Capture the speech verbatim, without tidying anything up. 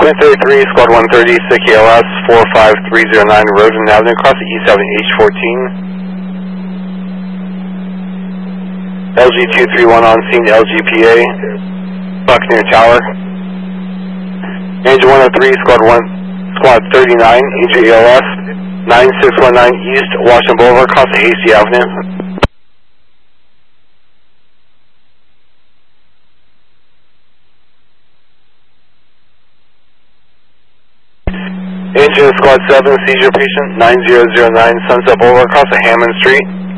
Unit thirty-three, Squad one thirty, S I C L S four five three zero nine, Rosen Avenue, across the East Avenue, H fourteen. L G two three one on scene, L G P A, Buccaneer Tower. Angel one oh three, Squad one, Squad thirty-nine, Angel E L S nine six one nine East, Washington Boulevard, across the Hasty Avenue. Engine Squad seven, seizure patient nine zero zero nine Sunset Boulevard, across the Hammond Street.